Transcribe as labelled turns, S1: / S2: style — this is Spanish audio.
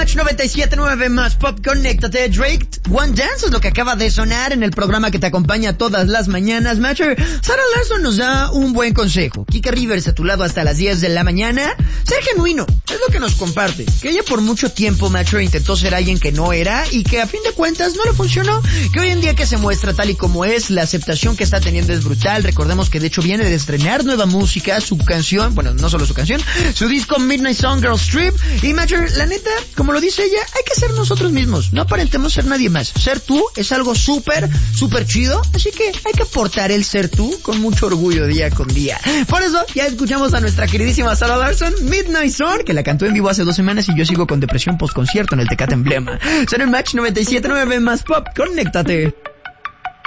S1: Match 97.9 más Pop, conéctate. Drake, One Dance es lo que acaba de sonar en el programa que te acompaña todas las mañanas. Matcher, Sarah Larson nos da un buen consejo. Kika Rivers a tu lado hasta las 10 de la mañana. Ser genuino, es lo que nos comparte. Que ella por mucho tiempo, Matcher, intentó ser alguien que no era y que a fin de cuentas no le funcionó. Que hoy en día que se muestra tal y como es, la aceptación que está teniendo es brutal. Recordemos que de hecho viene de estrenar nueva música, su canción, bueno, no solo su canción, su disco Midnight Song Girl Strip. Y Matcher, la neta, como lo dice ella, hay que ser nosotros mismos, no aparentemos ser nadie más. Ser tú es algo súper chido, así que hay que portar el ser tú con mucho orgullo día con día. Por eso, ya escuchamos a nuestra queridísima Sarah Larson, Midnight Song, que la cantó en vivo hace 2 semanas y yo sigo con depresión post concierto en el Tecate Emblema. Son el Match 97.9 más Pop, conéctate.